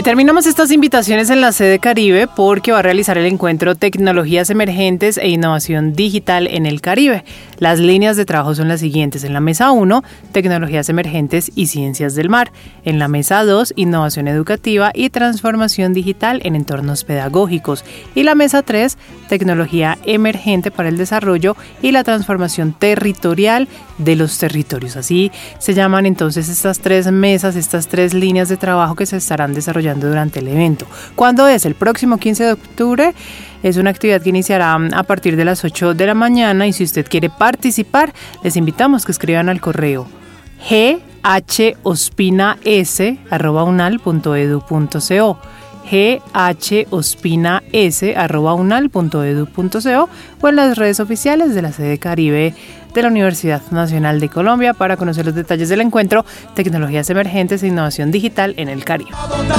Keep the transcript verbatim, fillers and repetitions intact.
terminamos estas invitaciones en la sede Caribe porque va a realizar el encuentro Tecnologías Emergentes e Innovación Digital en el Caribe. Las líneas de trabajo son las siguientes. En la mesa uno, Tecnologías Emergentes y Ciencias del Mar. En la mesa dos, Innovación Educativa y Transformación Digital en Entornos Pedagógicos. Y la mesa tres, Tecnología Emergente para el Desarrollo y la Transformación Territorial de los Territorios. Así se llaman entonces estas tres mesas, estas tres líneas de trabajo que se estarán desarrollando durante el evento. ¿Cuándo es? El próximo quince de octubre. Es una actividad que iniciará a partir de las ocho de la mañana y si usted quiere participar, les invitamos que escriban al correo g h ospina s arroba unal punto edu punto co g h ospina s arroba unal punto edu punto co o en las redes oficiales de la sede Caribe de la Universidad Nacional de Colombia para conocer los detalles del encuentro Tecnologías Emergentes e Innovación Digital en el Caribe.